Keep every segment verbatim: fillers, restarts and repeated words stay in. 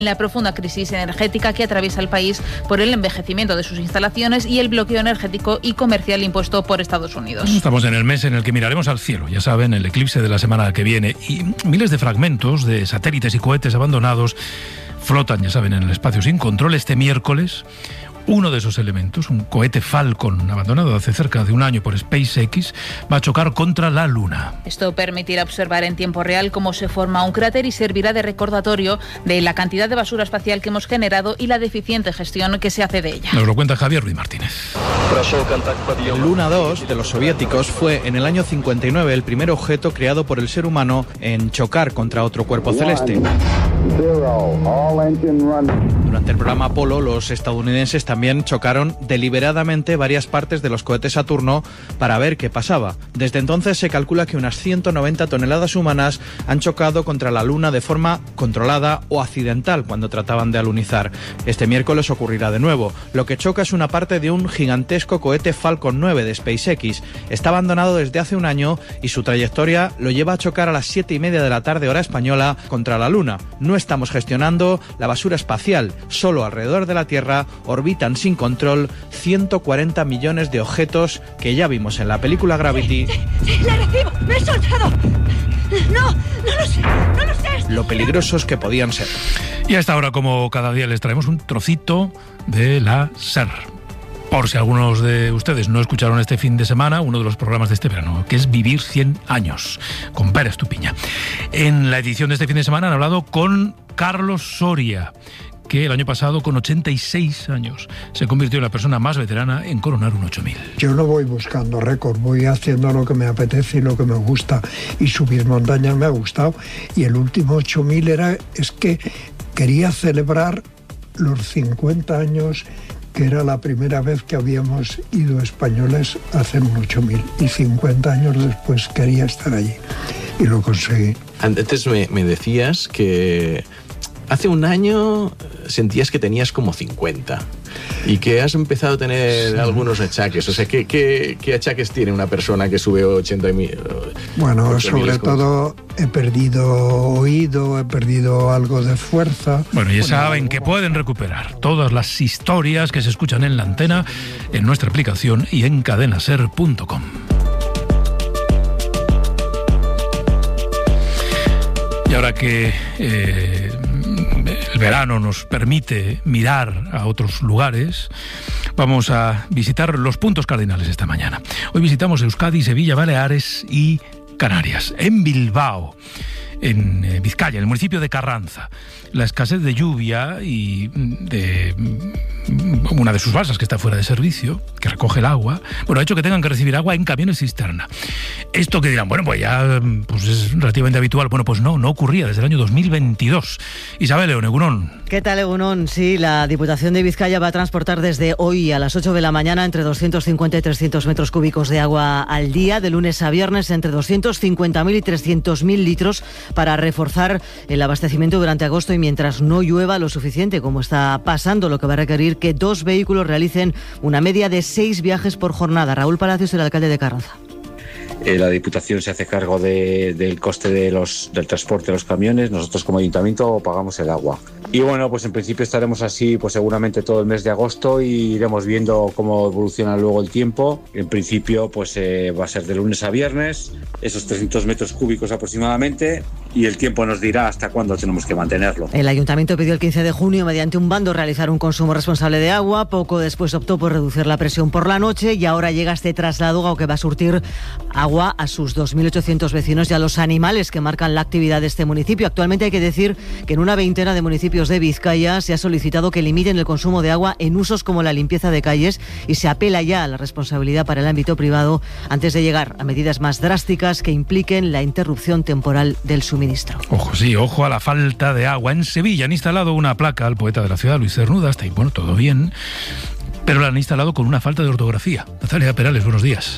La profunda crisis energética que atraviesa el país por el envejecimiento de sus instalaciones y el bloqueo energético y comercial impuesto por Estados Unidos. Estamos en el mes en el que miraremos al cielo, ya saben, el eclipse de la semana que viene, y miles de fragmentos de satélites y cohetes abandonados flotan, ya saben, en el espacio sin control. Este miércoles, uno de esos elementos, un cohete Falcon abandonado hace cerca de un año por SpaceX, va a chocar contra la Luna. Esto permitirá observar en tiempo real cómo se forma un cráter y servirá de recordatorio de la cantidad de basura espacial que hemos generado y la deficiente gestión que se hace de ella. Nos lo cuenta Javier Ruiz Martínez. El Luna dos de los soviéticos fue en el año cincuenta y nueve el primer objeto creado por el ser humano en chocar contra otro cuerpo celeste. Durante el programa Apolo, los estadounidenses también chocaron deliberadamente varias partes de los cohetes Saturno para ver qué pasaba. Desde entonces se calcula que unas ciento noventa toneladas humanas han chocado contra la Luna de forma controlada o accidental cuando trataban de alunizar. Este miércoles ocurrirá de nuevo. Lo que choca es una parte de un gigantesco cohete Falcon nueve de SpaceX. Está abandonado desde hace un año y su trayectoria lo lleva a chocar a las siete y media de la tarde hora española contra la Luna. No estamos gestionando la basura espacial. Solo alrededor de la Tierra orbitan sin control ciento cuarenta millones de objetos que ya vimos en la película Gravity. Sí, sí, sí, la recibo, me he soltado. No, no lo sé, no lo sé. Lo peligrosos que podían ser. Y a esta hora, como cada día, les traemos un trocito de la SER. Por si algunos de ustedes no escucharon este fin de semana uno de los programas de este verano, que es Vivir cien años, con Pérez Tupiña. En la edición de este fin de semana han hablado con Carlos Soria, que el año pasado, con ochenta y seis años, se convirtió en la persona más veterana en coronar un ocho mil. Yo no voy buscando récord, voy haciendo lo que me apetece y lo que me gusta, y subir montañas me ha gustado, y el último ocho mil era, es que quería celebrar los cincuenta años, que era la primera vez que habíamos ido españoles a hacer un ocho mil, y cincuenta años después quería estar allí, y lo conseguí. Antes me, me decías que hace un año sentías que tenías como cincuenta y que has empezado a tener sí. algunos achaques. O sea, ¿qué, qué, qué achaques tiene una persona que sube ochenta mil? Bueno, sobre todo he perdido oído, he perdido algo de fuerza. Bueno, ya saben que pueden recuperar todas las historias que se escuchan en la antena en nuestra aplicación y en cadena ser punto com. Y ahora que eh, el verano nos permite mirar a otros lugares, vamos a visitar los puntos cardinales esta mañana. Hoy visitamos Euskadi, Sevilla, Baleares y Canarias. En Bilbao, en eh, Vizcaya, en el municipio de Carranza, la escasez de lluvia y de una de sus balsas que está fuera de servicio, que recoge el agua, bueno, ha hecho que tengan que recibir agua en camiones cisterna. Esto que dirán, bueno, pues ya pues es relativamente habitual. Bueno, pues no, no ocurría desde el año dos mil veintidós. Isabel León, Egunon. ¿Qué tal, Egunon? Sí, la Diputación de Vizcaya va a transportar desde hoy a las ocho de la mañana entre doscientos cincuenta y trescientos metros cúbicos de agua al día, de lunes a viernes entre doscientos cincuenta mil y trescientos mil litros, para reforzar el abastecimiento durante agosto y mientras no llueva lo suficiente, como está pasando, lo que va a requerir que dos vehículos realicen una media de seis viajes por jornada. Raúl Palacios, el alcalde de Carranza. Eh, la Diputación se hace cargo de, del coste de los, del transporte de los camiones. Nosotros como Ayuntamiento pagamos el agua. Y bueno, pues en principio estaremos así pues seguramente todo el mes de agosto y iremos viendo cómo evoluciona luego el tiempo. En principio pues eh, va a ser de lunes a viernes, esos trescientos metros cúbicos aproximadamente, y el tiempo nos dirá hasta cuándo tenemos que mantenerlo. El Ayuntamiento pidió el quince de junio mediante un bando realizar un consumo responsable de agua. Poco después optó por reducir la presión por la noche y ahora llega este traslado que va a surtir agua a sus dos mil ochocientos vecinos y a los animales que marcan la actividad de este municipio. Actualmente hay que decir que en una veintena de municipios de Vizcaya se ha solicitado que limiten el consumo de agua en usos como la limpieza de calles y se apela ya a la responsabilidad para el ámbito privado antes de llegar a medidas más drásticas que impliquen la interrupción temporal del suministro. Ojo, sí, ojo a la falta de agua. En Sevilla han instalado una placa al poeta de la ciudad, Luis Cernuda, hasta ahí, bueno, todo bien, pero la han instalado con una falta de ortografía. Natalia Perales, buenos días.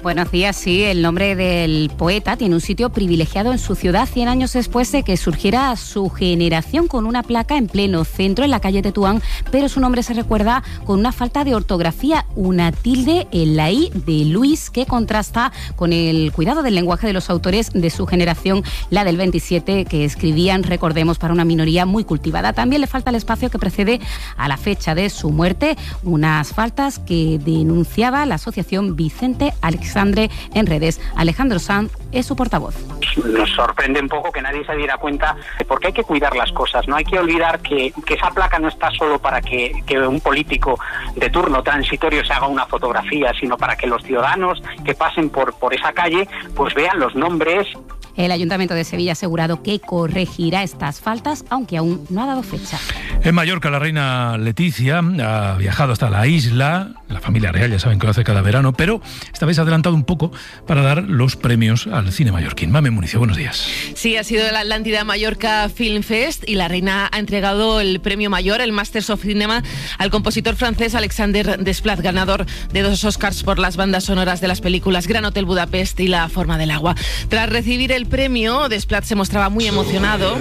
Buenos días, sí. El nombre del poeta tiene un sitio privilegiado en su ciudad cien años después de que surgiera su generación, con una placa en pleno centro en la calle Tetuán, pero su nombre se recuerda con una falta de ortografía, una tilde en la I de Luis, que contrasta con el cuidado del lenguaje de los autores de su generación, la del veintisiete, que escribían, recordemos, para una minoría muy cultivada. También le falta el espacio que precede a la fecha de su muerte, unas faltas que denunciaba la asociación Vicente Alexandre en redes. Alejandro Sanz es su portavoz. Nos sorprende un poco que nadie se diera cuenta de por qué hay que cuidar las cosas. No hay que olvidar que, que esa placa no está solo para que, que un político de turno transitorio se haga una fotografía, sino para que los ciudadanos que pasen por, por esa calle pues vean los nombres. El Ayuntamiento de Sevilla ha asegurado que corregirá estas faltas, aunque aún no ha dado fecha. En Mallorca, la reina Leticia ha viajado hasta la isla. La familia real, ya saben que lo hace cada verano, pero esta vez ha adelantado un poco para dar los premios al cine mallorquín. Mame Municio, buenos días. Sí, ha sido la Atlántida Mallorca Film Fest y la reina ha entregado el premio mayor, el Masters of Cinema, al compositor francés Alexander Desplat, ganador de dos Oscars por las bandas sonoras de las películas Gran Hotel Budapest y La Forma del Agua. Tras recibir el premio, Desplat se mostraba muy emocionado.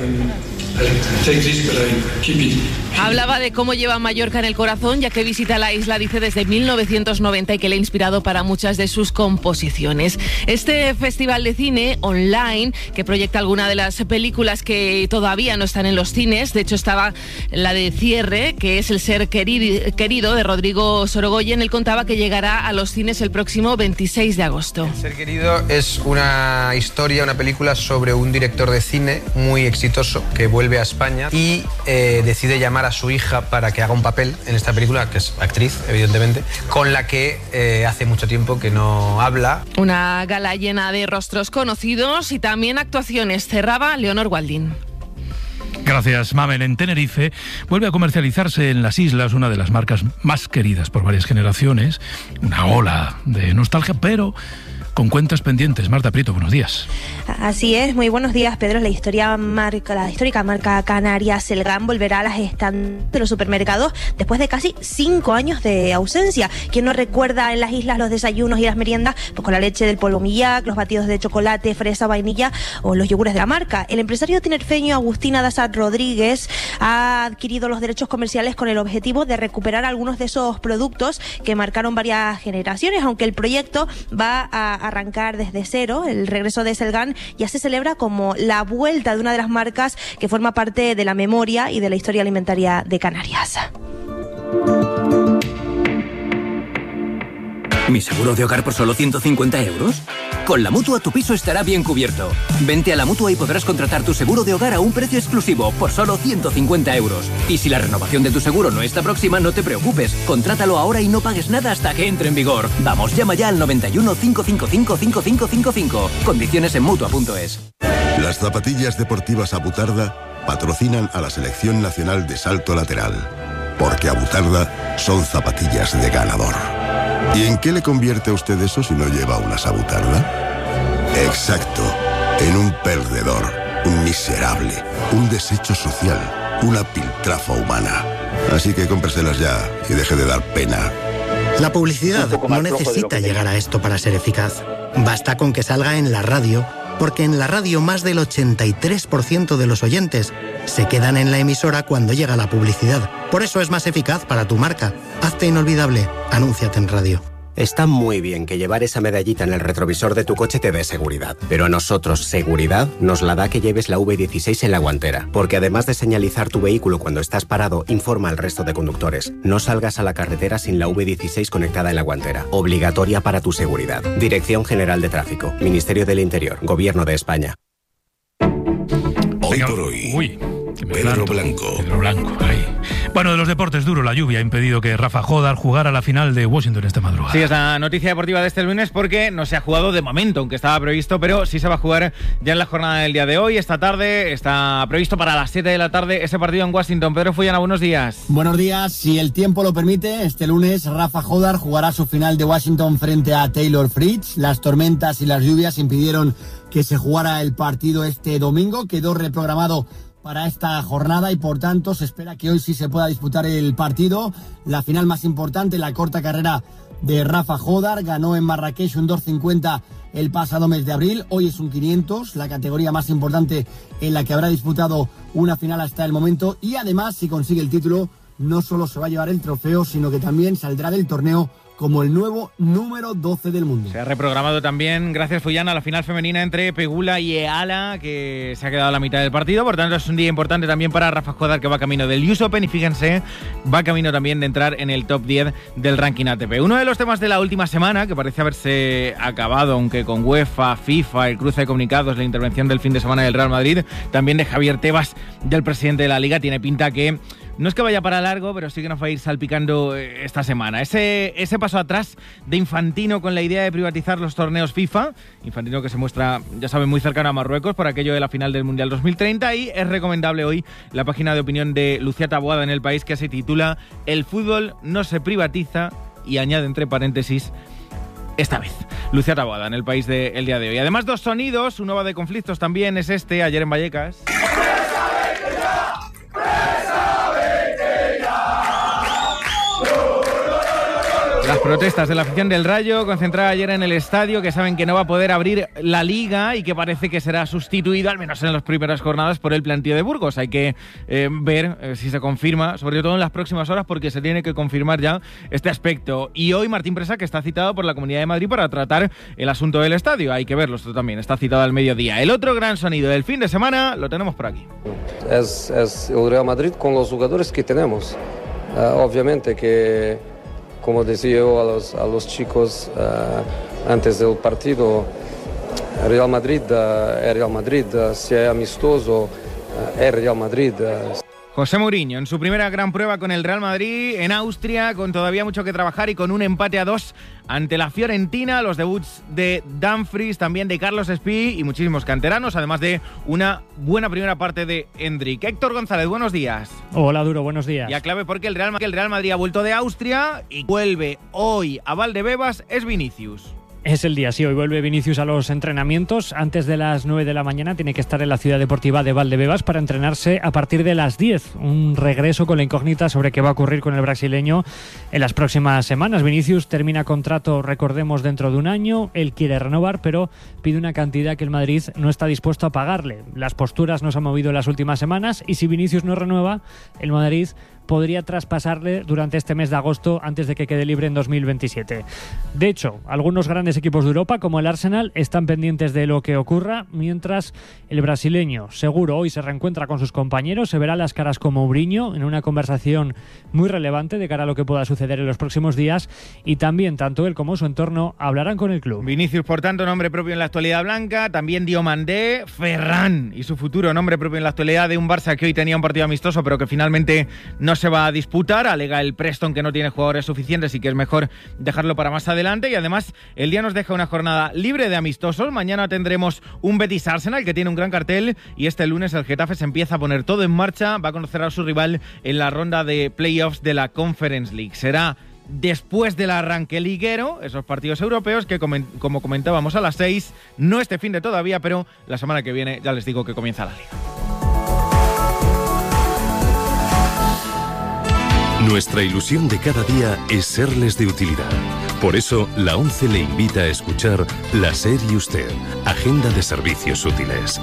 Hablaba de cómo lleva Mallorca en el corazón, ya que visita la isla, dice, desde mil novecientos noventa y que le ha inspirado para muchas de sus composiciones. Este festival de cine online, que proyecta alguna de las películas que todavía no están en los cines, de hecho estaba la de cierre, que es El ser querido, de Rodrigo Sorogoyen. Él contaba que llegará a los cines el próximo veintiséis de agosto. El ser querido es una historia, una película sobre un director de cine muy exitoso que vuelve a España y eh, decide llamar a su hija para que haga un papel en esta película, que es actriz, evidentemente, con la que eh, hace mucho tiempo que no habla. Una gala llena de rostros conocidos y también actuaciones. Cerraba Leonor Waldin. Gracias, Mamen. En Tenerife vuelve a comercializarse en las islas una de las marcas más queridas por varias generaciones. Una ola de nostalgia, pero con cuentas pendientes. Marta Prieto, buenos días. Así es, muy buenos días, Pedro. La historia marca, la histórica marca canaria Selgán volverá a las estantes de los supermercados después de casi cinco años de ausencia. ¿Quién no recuerda en las islas los desayunos y las meriendas? Pues con la leche del polvo Millac, los batidos de chocolate, fresa, vainilla o los yogures de la marca. El empresario tinerfeño Agustín Adasat Rodríguez ha adquirido los derechos comerciales con el objetivo de recuperar algunos de esos productos que marcaron varias generaciones, aunque el proyecto va a arrancar desde cero. El regreso de Selgán ya se celebra como la vuelta de una de las marcas que forma parte de la memoria y de la historia alimentaria de Canarias. ¿Mi seguro de hogar por solo ciento cincuenta euros? Con la Mutua tu piso estará bien cubierto. Vente a la Mutua y podrás contratar tu seguro de hogar a un precio exclusivo por solo ciento cincuenta euros. Y si la renovación de tu seguro no está próxima, no te preocupes. Contrátalo ahora y no pagues nada hasta que entre en vigor. Vamos, llama ya al noventa y uno, cinco cinco cinco, cinco cinco cinco cinco. Condiciones en Mutua punto es. Las zapatillas deportivas Abutarda patrocinan a la Selección Nacional de Salto Lateral. Porque Abutarda son zapatillas de ganador. ¿Y en qué le convierte a usted eso si no lleva una Abutarda? Exacto, en un perdedor, un miserable, un desecho social, una piltrafa humana. Así que cómpreselas ya y deje de dar pena. La publicidad no necesita llegar a esto para ser eficaz. Basta con que salga en la radio, porque en la radio más del ochenta y tres por ciento de los oyentes se quedan en la emisora cuando llega la publicidad. Por eso es más eficaz para tu marca. Hazte inolvidable. Anúnciate en radio. Está muy bien que llevar esa medallita en el retrovisor de tu coche te dé seguridad. Pero a nosotros seguridad nos la da que lleves la V dieciséis en la guantera. Porque además de señalizar tu vehículo cuando estás parado, informa al resto de conductores. No salgas a la carretera sin la V dieciséis conectada en la guantera. Obligatoria para tu seguridad. Dirección General de Tráfico. Ministerio del Interior. Gobierno de España. Hoy por hoy. Uy. Pedro Blanco. Pedro Blanco, ahí. Bueno, de los deportes, duro, la lluvia ha impedido que Rafa Jodar jugara la final de Washington esta madrugada. Sí, es la noticia deportiva de este lunes porque no se ha jugado de momento, aunque estaba previsto, pero sí se va a jugar ya en la jornada del día de hoy. Esta tarde está previsto para las siete de la tarde ese partido en Washington. Pedro Fullana, buenos días. Buenos días. Si el tiempo lo permite, este lunes Rafa Jodar jugará su final de Washington frente a Taylor Fritz. Las tormentas y las lluvias impidieron que se jugara el partido este domingo. Quedó reprogramado para esta jornada y por tanto se espera que hoy sí se pueda disputar el partido. La final más importante, la corta carrera de Rafa Jodar, ganó en Marrakech un dos cincuenta el pasado mes de abril, hoy es un quinientos, la categoría más importante en la que habrá disputado una final hasta el momento, y además si consigue el título no solo se va a llevar el trofeo, sino que también saldrá del torneo como el nuevo número doce del mundo. Se ha reprogramado también, gracias Fullana, la final femenina entre Pegula y Eala, que se ha quedado a la mitad del partido. Por tanto, es un día importante también para Rafa Jodar, que va camino del U S Open y fíjense, va camino también de entrar en el top diez del ranking A T P. Uno de los temas de la última semana, que parece haberse acabado, aunque con UEFA, FIFA, el cruce de comunicados, la intervención del fin de semana del Real Madrid, también de Javier Tebas, del presidente de la Liga, tiene pinta que no es que vaya para largo, pero sí que nos va a ir salpicando esta semana. Ese, ese paso atrás de Infantino con la idea de privatizar los torneos FIFA. Infantino que se muestra, ya saben, muy cercano a Marruecos por aquello de la final del Mundial dos mil treinta. Y es recomendable hoy la página de opinión de Lucía Taboada en El País, que se titula "El fútbol no se privatiza", y añade entre paréntesis, esta vez. Lucía Taboada en El País del día de hoy. Además, dos sonidos, uno va de conflictos también, es este, ayer en Vallecas. Las protestas de la afición del Rayo, concentrada ayer en el estadio, que saben que no va a poder abrir la Liga y que parece que será sustituido, al menos en las primeras jornadas, por el plantío de Burgos. Hay que eh, ver eh, si se confirma, sobre todo en las próximas horas, porque se tiene que confirmar ya este aspecto. Y hoy Martín Presa, que está citado por la Comunidad de Madrid para tratar el asunto del estadio. Hay que verlo, esto también está citado al mediodía. El otro gran sonido del fin de semana lo tenemos por aquí. Es, es el Real Madrid con los jugadores que tenemos. Uh, obviamente que, como decía yo a los, a los chicos uh, antes del partido, Real Madrid uh, es Real Madrid, uh, si es amistoso, uh, es Real Madrid. Uh. José Mourinho en su primera gran prueba con el Real Madrid en Austria, con todavía mucho que trabajar y con un empate a dos ante la Fiorentina, los debuts de Dumfries, también de Carlos Espí y muchísimos canteranos, además de una buena primera parte de Hendrik. Héctor González, buenos días. Hola, Duro, buenos días. Y a clave porque el Real, el Real Madrid ha vuelto de Austria y vuelve hoy a Valdebebas, es Vinicius. Es el día, sí, hoy vuelve Vinicius a los entrenamientos. Antes de las nueve de la mañana tiene que estar en la ciudad deportiva de Valdebebas para entrenarse a partir de las diez. Un regreso con la incógnita sobre qué va a ocurrir con el brasileño en las próximas semanas. Vinicius termina contrato, recordemos, dentro de un año. Él quiere renovar, pero pide una cantidad que el Madrid no está dispuesto a pagarle. Las posturas no se han movido en las últimas semanas y si Vinicius no renueva, el Madrid podría traspasarle durante este mes de agosto antes de que quede libre en dos mil veintisiete. De hecho, algunos grandes equipos de Europa, como el Arsenal, están pendientes de lo que ocurra, mientras el brasileño seguro hoy se reencuentra con sus compañeros, se verá las caras con Mourinho en una conversación muy relevante de cara a lo que pueda suceder en los próximos días, y también tanto él como su entorno hablarán con el club. Vinicius, por tanto, nombre propio en la actualidad blanca, también Diomandé, Ferran y su futuro nombre propio en la actualidad de un Barça que hoy tenía un partido amistoso pero que finalmente no se va a disputar. Alega el Preston que no tiene jugadores suficientes y que es mejor dejarlo para más adelante. Y además el día nos deja una jornada libre de amistosos. Mañana tendremos un Betis Arsenal que tiene un gran cartel, y este lunes el Getafe se empieza a poner todo en marcha. Va a conocer a su rival en la ronda de playoffs de la Conference League. Será después del arranque liguero, esos partidos europeos que, como comentábamos, a las seis, no este fin de todavía, pero la semana que viene ya les digo que comienza la Liga. Nuestra ilusión de cada día es serles de utilidad. Por eso, la ONCE le invita a escuchar La SER y Usted, Agenda de Servicios Útiles.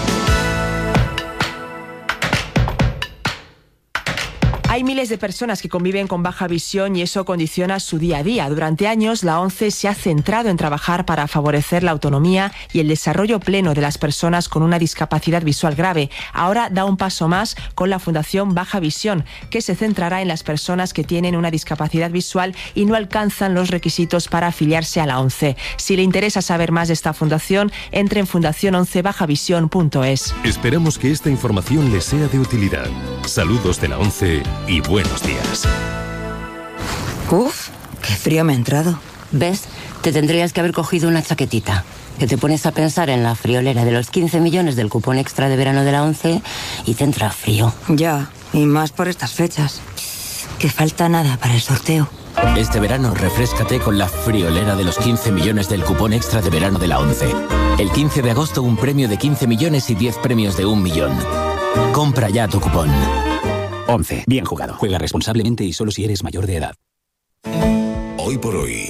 Hay miles de personas que conviven con baja visión y eso condiciona su día a día. Durante años, la ONCE se ha centrado en trabajar para favorecer la autonomía y el desarrollo pleno de las personas con una discapacidad visual grave. Ahora da un paso más con la Fundación Baja Visión, que se centrará en las personas que tienen una discapacidad visual y no alcanzan los requisitos para afiliarse a la ONCE. Si le interesa saber más de esta fundación, entre en fundación once baja visión punto es. Esperamos que esta información les sea de utilidad. Saludos de la ONCE y buenos días. Uf, qué frío me ha entrado. ¿Ves? Te tendrías que haber cogido una chaquetita. Que te pones a pensar en la friolera de los quince millones del cupón extra de verano de la ONCE y te entra frío. Ya, y más por estas fechas. Que falta nada para el sorteo. Este verano refréscate con la friolera de los quince millones del cupón extra de verano de la ONCE. El quince de agosto un premio de quince millones y diez premios de un millón. Compra ya tu cupón. once. Bien jugado. Juega responsablemente y solo si eres mayor de edad. Hoy por hoy,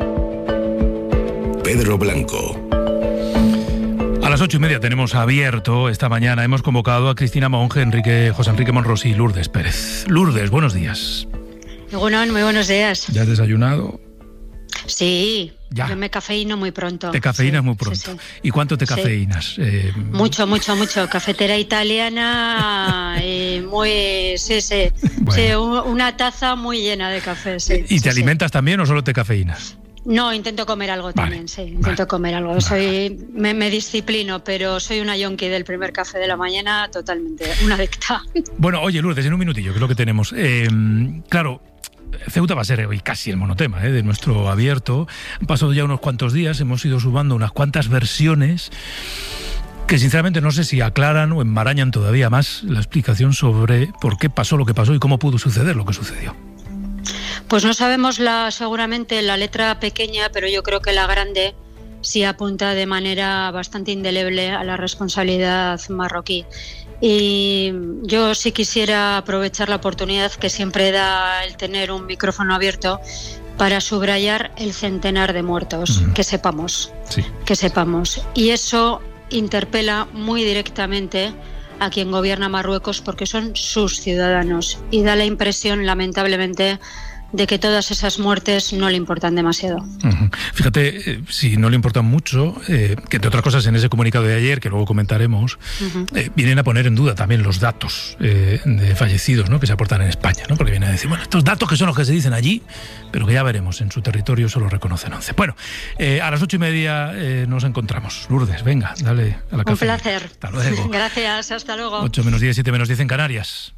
Pedro Blanco. A las ocho y media tenemos abierto esta mañana. Hemos convocado a Cristina Monge, Enrique, José Enrique Monros y Lourdes Pérez. Lourdes, buenos días. Bueno, muy buenos días. ¿Ya has desayunado? Sí, ya. Yo me cafeíno muy pronto. Te cafeínas sí, muy pronto. Sí, sí. ¿Y cuánto te sí. cafeínas? Eh... Mucho, mucho, mucho. Cafetera italiana, eh, muy, sí, sí. Bueno. sí. Una taza muy llena de café, sí. ¿Y sí, te sí. alimentas también o solo te cafeínas? No, intento comer algo vale, también, sí. Intento vale, comer algo. vale. Soy, me, me disciplino, pero soy una yonki del primer café de la mañana, totalmente, una adicta. Bueno, oye, Lourdes, en un minutillo, que es lo que tenemos. Eh, claro, Ceuta va a ser hoy casi el monotema ¿eh? de nuestro abierto. Han pasado ya unos cuantos días, hemos ido sumando unas cuantas versiones que sinceramente no sé si aclaran o enmarañan todavía más la explicación sobre por qué pasó lo que pasó y cómo pudo suceder lo que sucedió. Pues no sabemos la, seguramente la letra pequeña, pero yo creo que la grande sí apunta de manera bastante indeleble a la responsabilidad marroquí. Y yo sí quisiera aprovechar la oportunidad que siempre da el tener un micrófono abierto para subrayar el centenar de muertos, uh-huh. que sepamos, sí. que sepamos. Y eso interpela muy directamente a quien gobierna Marruecos porque son sus ciudadanos y da la impresión, lamentablemente, de que todas esas muertes no le importan demasiado. Uh-huh. Fíjate, eh, si no le importan mucho, eh, que entre otras cosas en ese comunicado de ayer, que luego comentaremos, uh-huh. eh, vienen a poner en duda también los datos eh, de fallecidos, ¿no?, que se aportan en España, ¿no? Porque vienen a decir, bueno, estos datos que son los que se dicen allí, pero que ya veremos, en su territorio solo reconocen once. Bueno, eh, a las ocho y media eh, nos encontramos. Lourdes, venga, dale a la café. Un placer. Hasta luego. Gracias, hasta luego. ocho menos diez, siete menos diez en Canarias.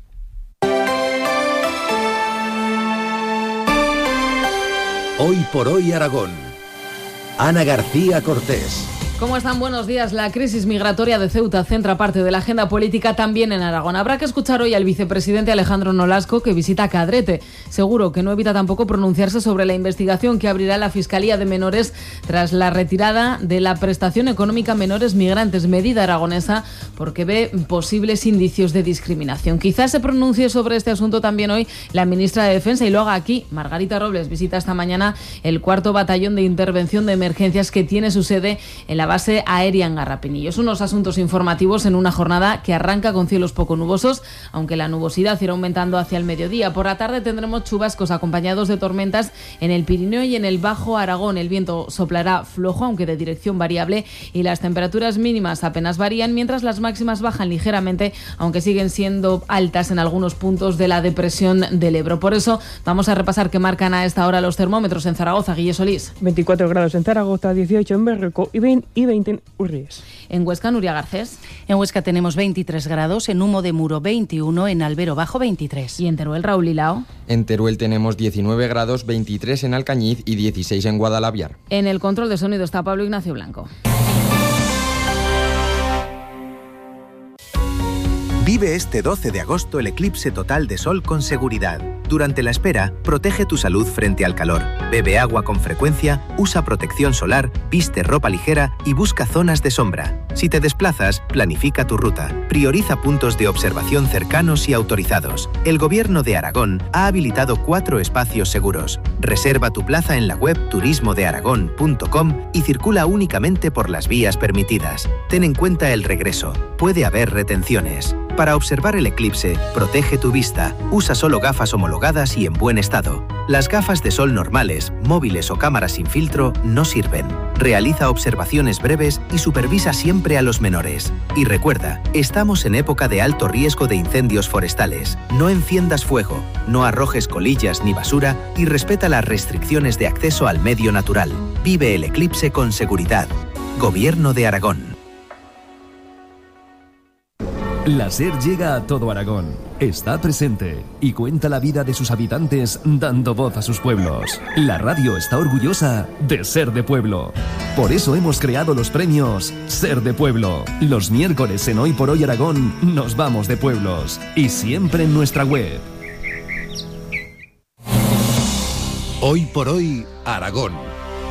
Hoy por hoy Aragón. Ana García Cortés. ¿Cómo están? Buenos días. La crisis migratoria de Ceuta centra parte de la agenda política también en Aragón. Habrá que escuchar hoy al vicepresidente Alejandro Nolasco, que visita Cadrete. Seguro que no evita tampoco pronunciarse sobre la investigación que abrirá la Fiscalía de Menores tras la retirada de la prestación económica a menores migrantes, medida aragonesa porque ve posibles indicios de discriminación. Quizás se pronuncie sobre este asunto también hoy la ministra de Defensa y lo haga aquí. Margarita Robles visita esta mañana el cuarto batallón de intervención de emergencias que tiene su sede en la base aérea en Garrapinillos. Unos asuntos informativos en una jornada que arranca con cielos poco nubosos, aunque la nubosidad irá aumentando hacia el mediodía. Por la tarde tendremos chubascos acompañados de tormentas en el Pirineo y en el Bajo Aragón. El viento soplará flojo, aunque de dirección variable, y las temperaturas mínimas apenas varían, mientras las máximas bajan ligeramente, aunque siguen siendo altas en algunos puntos de la depresión del Ebro. Por eso vamos a repasar qué marcan a esta hora los termómetros en Zaragoza. Guille Solís. veinticuatro grados en Zaragoza, dieciocho en Berroco y veinte en Urries. En Huesca, Nuria Garcés. En Huesca tenemos veintitrés grados, en Humo de Muro veintiuno, en Albero Bajo veintitrés. ¿Y en Teruel, Raúl Lilao? En Teruel tenemos diecinueve grados, veintitrés en Alcañiz y dieciséis en Guadalaviar. En el control de sonido está Pablo Ignacio Blanco. Vive este doce de agosto el eclipse total de sol con seguridad. Durante la espera, protege tu salud frente al calor. Bebe agua con frecuencia, usa protección solar, viste ropa ligera y busca zonas de sombra. Si te desplazas, planifica tu ruta. Prioriza puntos de observación cercanos y autorizados. El Gobierno de Aragón ha habilitado cuatro espacios seguros. Reserva tu plaza en la web turismo de aragón punto com y circula únicamente por las vías permitidas. Ten en cuenta el regreso. Puede haber retenciones. Para observar el eclipse, protege tu vista. Usa solo gafas homologadas y en buen estado. Las gafas de sol normales, móviles o cámaras sin filtro no sirven. Realiza observaciones breves y supervisa siempre a los menores. Y recuerda, estamos en época de alto riesgo de incendios forestales. No enciendas fuego, no arrojes colillas ni basura y respeta las restricciones de acceso al medio natural. Vive el eclipse con seguridad. Gobierno de Aragón. La SER llega a todo Aragón, está presente y cuenta la vida de sus habitantes dando voz a sus pueblos. La radio está orgullosa de ser de pueblo. Por eso hemos creado los premios Ser de Pueblo. Los miércoles en Hoy por Hoy Aragón nos vamos de pueblos y siempre en nuestra web. Hoy por Hoy Aragón.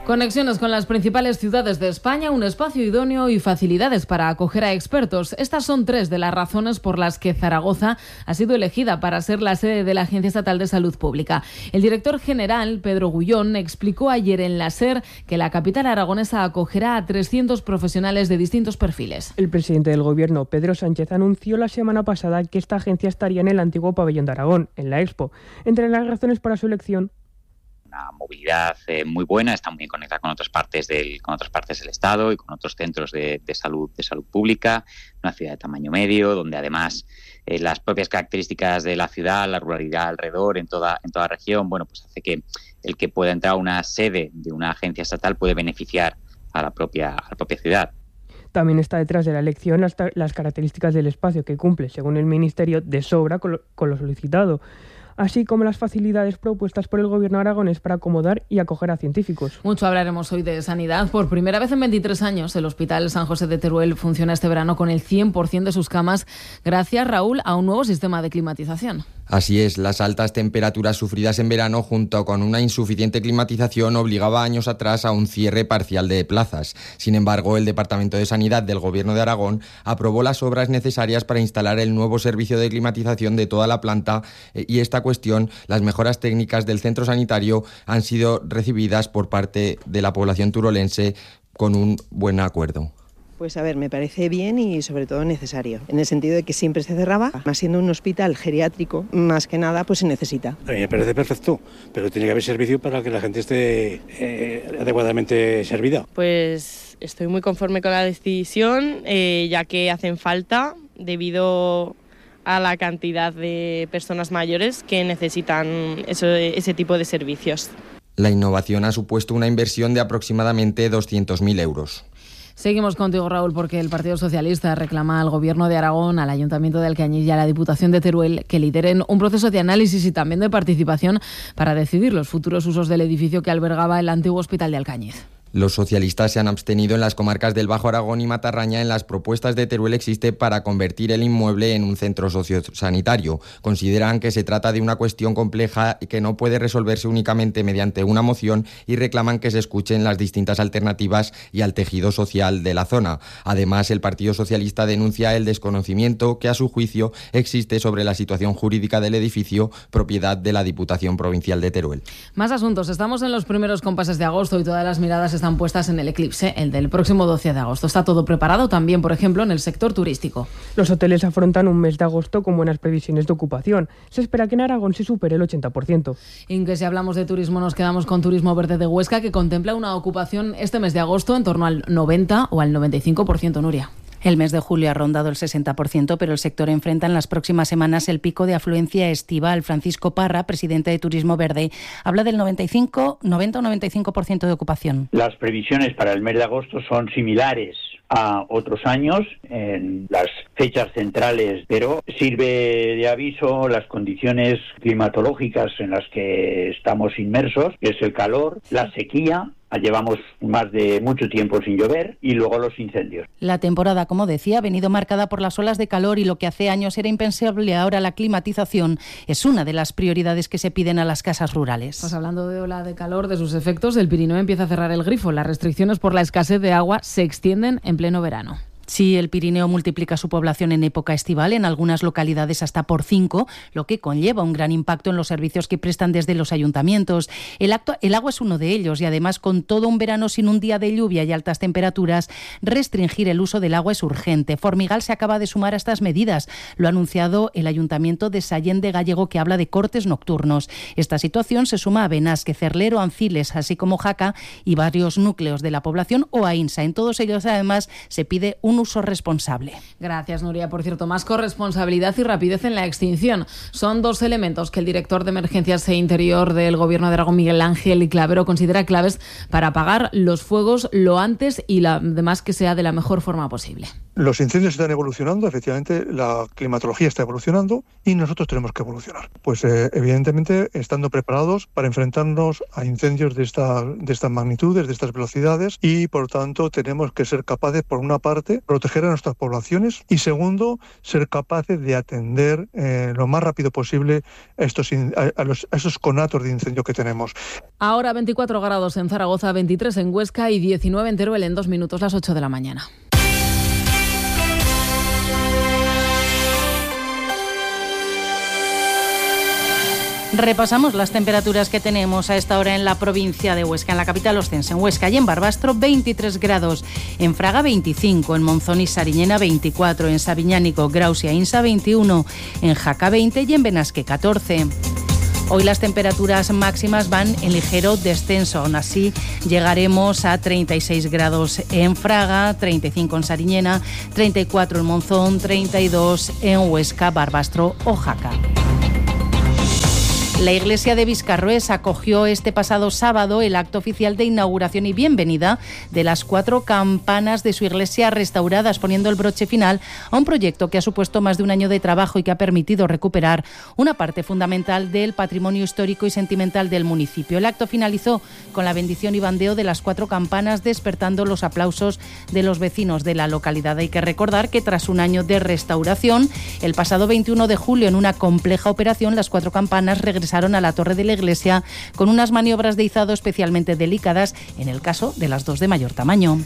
Conexiones con las principales ciudades de España, un espacio idóneo y facilidades para acoger a expertos. Estas son tres de las razones por las que Zaragoza ha sido elegida para ser la sede de la Agencia Estatal de Salud Pública. El director general, Pedro Gullón, explicó ayer en la SER que la capital aragonesa acogerá a trescientos profesionales de distintos perfiles. El presidente del Gobierno, Pedro Sánchez, anunció la semana pasada que esta agencia estaría en el antiguo pabellón de Aragón, en la Expo. Entre las razones para su elección, una movilidad eh, muy buena, está muy bien conectada con otras partes del con otras partes del Estado y con otros centros de, de salud de salud pública, una ciudad de tamaño medio, donde además eh, las propias características de la ciudad, la ruralidad alrededor, en toda en toda la región, bueno, pues hace que el que pueda entrar a una sede de una agencia estatal puede beneficiar a la propia a la propia ciudad. También está detrás de la elección las, las características del espacio que cumple, según el Ministerio, de sobra con lo, con lo solicitado, así como las facilidades propuestas por el Gobierno aragonés para acomodar y acoger a científicos. Mucho hablaremos hoy de sanidad. Por primera vez en veintitrés años, el Hospital San José de Teruel funciona este verano con el cien por ciento de sus camas, gracias, Raúl, a un nuevo sistema de climatización. Así es, las altas temperaturas sufridas en verano junto con una insuficiente climatización obligaba años atrás a un cierre parcial de plazas. Sin embargo, el Departamento de Sanidad del Gobierno de Aragón aprobó las obras necesarias para instalar el nuevo servicio de climatización de toda la planta y esta cuestión, las mejoras técnicas del centro sanitario han sido recibidas por parte de la población turolense con un buen acuerdo. Pues a ver, me parece bien y sobre todo necesario, en el sentido de que siempre se cerraba, más siendo un hospital geriátrico, más que nada pues se necesita. A mí me parece perfecto, pero tiene que haber servicio para que la gente esté eh, adecuadamente servida. Pues estoy muy conforme con la decisión, eh, ya que hacen falta debido a la cantidad de personas mayores que necesitan eso, ese tipo de servicios. La innovación ha supuesto una inversión de aproximadamente doscientos mil euros. Seguimos contigo, Raúl, porque el Partido Socialista reclama al Gobierno de Aragón, al Ayuntamiento de Alcañiz y a la Diputación de Teruel que lideren un proceso de análisis y también de participación para decidir los futuros usos del edificio que albergaba el antiguo Hospital de Alcañiz. Los socialistas se han abstenido en las comarcas del Bajo Aragón y Matarraña en las propuestas de Teruel Existe para convertir el inmueble en un centro sociosanitario. Consideran que se trata de una cuestión compleja y que no puede resolverse únicamente mediante una moción y reclaman que se escuchen las distintas alternativas y al tejido social de la zona. Además, el Partido Socialista denuncia el desconocimiento que a su juicio existe sobre la situación jurídica del edificio, propiedad de la Diputación Provincial de Teruel. Más asuntos. Estamos en los primeros compases de agosto y todas las miradas están puestas en el eclipse, el del próximo doce de agosto. Está todo preparado también, por ejemplo, en el sector turístico. Los hoteles afrontan un mes de agosto con buenas previsiones de ocupación. Se espera que en Aragón se supere el ochenta por ciento. Y que si hablamos de turismo nos quedamos con Turismo Verde de Huesca, que contempla una ocupación este mes de agosto en torno al noventa o al noventa y cinco por ciento, Nuria. El mes de julio ha rondado el sesenta por ciento, pero el sector enfrenta en las próximas semanas el pico de afluencia estival. Francisco Parra, presidente de Turismo Verde, habla del noventa y cinco, noventa o noventa y cinco por ciento de ocupación. Las previsiones para el mes de agosto son similares a otros años en las fechas centrales, pero sirve de aviso las condiciones climatológicas en las que estamos inmersos, que es el calor, la sequía. Llevamos más de mucho tiempo sin llover y luego los incendios. La temporada, como decía, ha venido marcada por las olas de calor y lo que hace años era impensable, ahora la climatización es una de las prioridades que se piden a las casas rurales. Pues hablando de ola de calor, de sus efectos, el Pirineo empieza a cerrar el grifo. Las restricciones por la escasez de agua se extienden en pleno verano. Sí, el Pirineo multiplica su población en época estival, en algunas localidades hasta por cinco, lo que conlleva un gran impacto en los servicios que prestan desde los ayuntamientos. El, acto, el agua es uno de ellos y además con todo un verano sin un día de lluvia y altas temperaturas, restringir el uso del agua es urgente. Formigal se acaba de sumar a estas medidas. Lo ha anunciado el Ayuntamiento de Sallén de Gallego, que habla de cortes nocturnos. Esta situación se suma a Benasque, Cerlero, Anciles, así como Jaca y varios núcleos de la población o a Insa. En todos ellos además se pide un uso responsable. Gracias, Nuria. Por cierto, más corresponsabilidad y rapidez en la extinción. Son dos elementos que el director de Emergencias e Interior del Gobierno de Aragón, Miguel Ángel Clavero, considera claves para apagar los fuegos lo antes y la, además que sea de la mejor forma posible. Los incendios están evolucionando, efectivamente la climatología está evolucionando y nosotros tenemos que evolucionar. Pues eh, evidentemente estando preparados para enfrentarnos a incendios de, esta, de estas magnitudes, de estas velocidades y por tanto tenemos que ser capaces, por una parte, importante proteger a nuestras poblaciones y segundo, ser capaces de atender eh, lo más rápido posible a estos, a, a, los, a esos conatos de incendio que tenemos. Ahora veinticuatro grados en Zaragoza, veintitrés en Huesca y diecinueve en Teruel. En dos minutos, las ocho de la mañana. Repasamos las temperaturas que tenemos a esta hora en la provincia de Huesca, en la capital ostense, en Huesca y en Barbastro veintitrés grados, en Fraga veinticinco, en Monzón y Sariñena veinticuatro, en Sabiñánico, Graus y Ainsa veintiuno, en Jaca veinte y en Benasque catorce. Hoy las temperaturas máximas van en ligero descenso, aún así llegaremos a treinta y seis grados en Fraga, treinta y cinco en Sariñena, treinta y cuatro en Monzón, treinta y dos en Huesca, Barbastro o Jaca. La iglesia de Viscarrués acogió este pasado sábado el acto oficial de inauguración y bienvenida de las cuatro campanas de su iglesia restauradas, poniendo el broche final a un proyecto que ha supuesto más de un año de trabajo y que ha permitido recuperar una parte fundamental del patrimonio histórico y sentimental del municipio. El acto finalizó con la bendición y bandeo de las cuatro campanas, despertando los aplausos de los vecinos de la localidad. Hay que recordar que tras un año de restauración, el pasado veintiuno de julio, en una compleja operación, las cuatro campanas regresaron a la torre de la iglesia con unas maniobras de izado especialmente delicadas en el caso de las dos de mayor tamaño.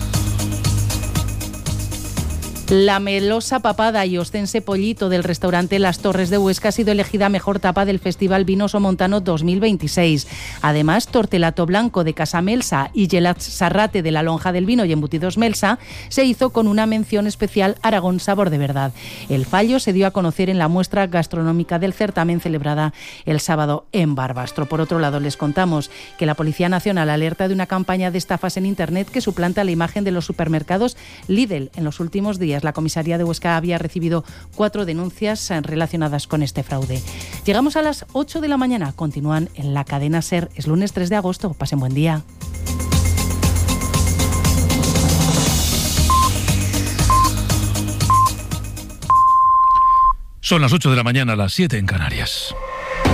La melosa papada y ostense pollito del restaurante Las Torres de Huesca ha sido elegida mejor tapa del Festival Vino Somontano dos mil veintiséis. Además, tortelato blanco de Casa Melsa y gelat sarrate de la Lonja del Vino y embutidos Melsa se hizo con una mención especial Aragón Sabor de Verdad. El fallo se dio a conocer en la muestra gastronómica del certamen celebrada el sábado en Barbastro. Por otro lado, les contamos que la Policía Nacional alerta de una campaña de estafas en Internet que suplanta la imagen de los supermercados Lidl. En los últimos días, la comisaría de Huesca había recibido cuatro denuncias relacionadas con este fraude. Llegamos a las ocho de la mañana. Continúan en la cadena SER. Es lunes tres de agosto. Pasen buen día. Son las ocho de la mañana, las siete en Canarias.